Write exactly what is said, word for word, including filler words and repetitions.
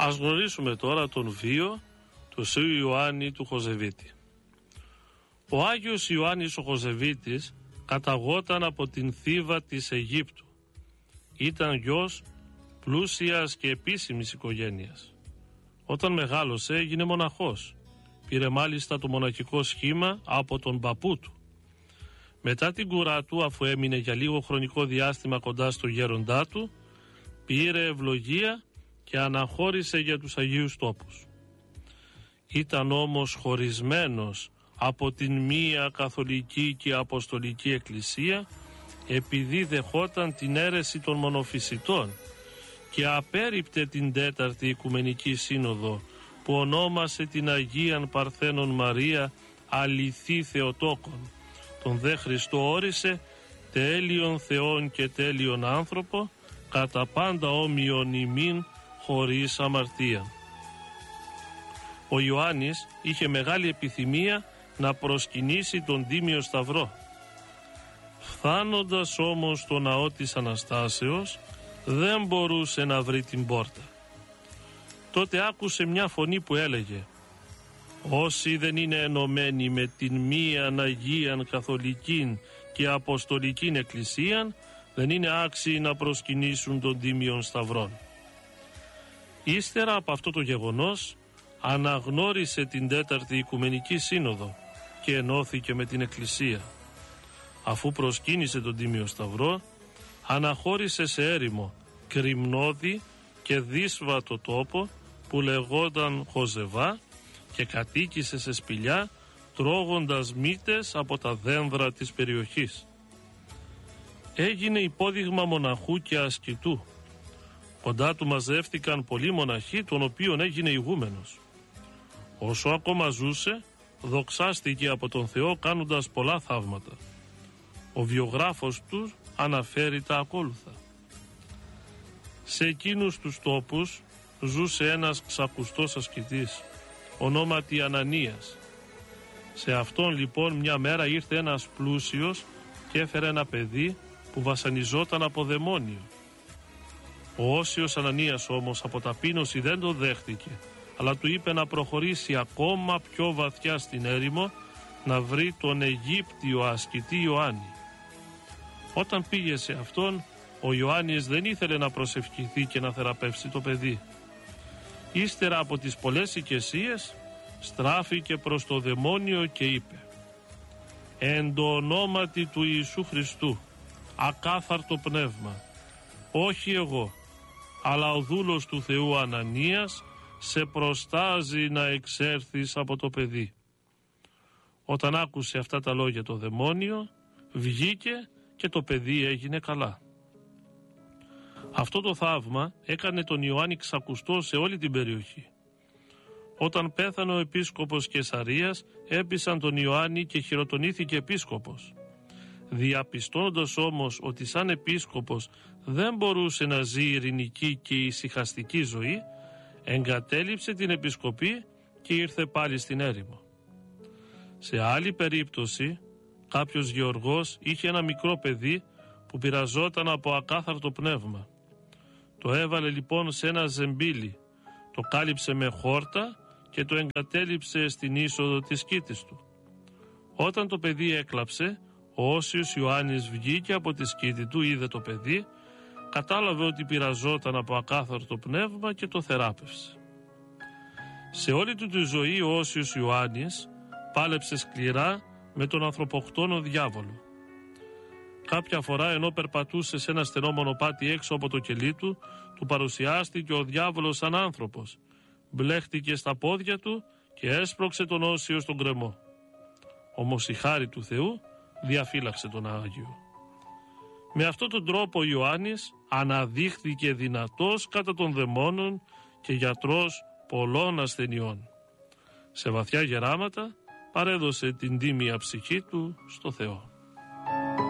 Ας γνωρίσουμε τώρα τον βίο του Σίου Ιωάννη του Χοζεβίτη. Ο Άγιος Ιωάννης ο Χοζεβίτης καταγόταν από την Θήβα της Αιγύπτου. Ήταν γιος πλούσιας και επίσημης οικογένειας. Όταν μεγάλωσε έγινε μοναχός. Πήρε μάλιστα το μοναχικό σχήμα από τον παππού του. Μετά την κουρά του, αφού έμεινε για λίγο χρονικό διάστημα κοντά στο γέροντά του, πήρε ευλογία και αναχώρησε για τους Αγίους Τόπους. Ήταν όμως χωρισμένος από την μία καθολική και αποστολική εκκλησία επειδή δεχόταν την αίρεση των μονοφυσιτών και απέρριπτε την τέταρτη Οικουμενική Σύνοδο που ονόμασε την Αγίαν Παρθένον Μαρία αληθή Θεοτόκον. Τον δε Χριστό όρισε τέλειον Θεόν και τέλειον άνθρωπο, κατά πάντα όμοιον ημίν χωρίς αμαρτία. Ο Ιωάννης είχε μεγάλη επιθυμία να προσκυνήσει τον Τίμιο Σταυρό. Φθάνοντας όμως στο ναό της Αναστάσεως δεν μπορούσε να βρει την πόρτα. Τότε άκουσε μια φωνή που έλεγε «Όσοι δεν είναι ενωμένοι με την μίαν Αγίαν Καθολικήν και Αποστολικήν Εκκλησίαν δεν είναι άξιοι να προσκυνήσουν τον Τίμιον Σταυρόν». Ύστερα από αυτό το γεγονός αναγνώρισε την τέταρτη Οικουμενική Σύνοδο και ενώθηκε με την Εκκλησία. Αφού προσκύνησε τον Τίμιο Σταυρό, αναχώρησε σε έρημο, κρυμνώδη και δύσβατο τόπο που λεγόταν Χοζεβά και κατοίκησε σε σπηλιά τρώγοντας μύτες από τα δένδρα της περιοχής. Έγινε υπόδειγμα μοναχού και ασκητού. Κοντά του μαζεύτηκαν πολλοί μοναχοί, των οποίων έγινε ηγούμενος. Όσο ακόμα ζούσε, δοξάστηκε από τον Θεό κάνοντας πολλά θαύματα. Ο βιογράφος του αναφέρει τα ακόλουθα. Σε εκείνους τους τόπους ζούσε ένας ξακουστός ασκητής, ονόματι Ανανίας. Σε αυτόν λοιπόν μια μέρα ήρθε ένας πλούσιος και έφερε ένα παιδί που βασανιζόταν από δαιμόνιο. Ο Όσιος Ανανίας όμως από ταπείνωση δεν το δέχτηκε, αλλά του είπε να προχωρήσει ακόμα πιο βαθιά στην έρημο να βρει τον Αιγύπτιο ασκητή Ιωάννη. Όταν πήγε σε αυτόν, ο Ιωάννης δεν ήθελε να προσευχηθεί και να θεραπεύσει το παιδί. Ύστερα από τις πολλές οικεσίες στράφηκε προς το δαιμόνιο και είπε «Εν το ονόματι του Ιησού Χριστού, ακάθαρτο πνεύμα, όχι εγώ, αλλά ο δούλος του Θεού Ανανίας σε προστάζει να εξέρθεις από το παιδί». Όταν άκουσε αυτά τα λόγια το δαιμόνιο, βγήκε και το παιδί έγινε καλά. Αυτό το θαύμα έκανε τον Ιωάννη ξακουστό σε όλη την περιοχή. Όταν πέθανε ο επίσκοπος Καισαρίας, έπεισαν τον Ιωάννη και χειροτονήθηκε επίσκοπος. Διαπιστώνοντας όμως ότι σαν επίσκοπος δεν μπορούσε να ζει ειρηνική και ησυχαστική ζωή, εγκατέλειψε την επισκοπή και ήρθε πάλι στην έρημο. Σε άλλη περίπτωση, κάποιος γεωργός είχε ένα μικρό παιδί που πειραζόταν από ακάθαρτο πνεύμα. Το έβαλε λοιπόν σε ένα ζεμπίλι, το κάλυψε με χόρτα και το εγκατέλειψε στην είσοδο της σκήτης του. Όταν το παιδί έκλαψε, ο Όσιος Ιωάννης βγήκε από τη σκήτη του, είδε το παιδί, κατάλαβε ότι πειραζόταν από ακάθαρτο πνεύμα και το θεράπευσε. Σε όλη του τη ζωή ο Όσιος Ιωάννης πάλεψε σκληρά με τον ανθρωποκτόνο διάβολο. Κάποια φορά ενώ περπατούσε σε ένα στενό μονοπάτι έξω από το κελί του, του παρουσιάστηκε ο διάβολος σαν άνθρωπος, μπλέχτηκε στα πόδια του και έσπρωξε τον Όσιο στον γκρεμό. Όμως η χάρη του Θεού διαφύλαξε τον Άγιο. Με αυτόν τον τρόπο ο Ιωάννης αναδείχθηκε δυνατός κατά των δαιμόνων και γιατρός πολλών ασθενειών. Σε βαθιά γεράματα παρέδωσε την τίμια ψυχή του στο Θεό.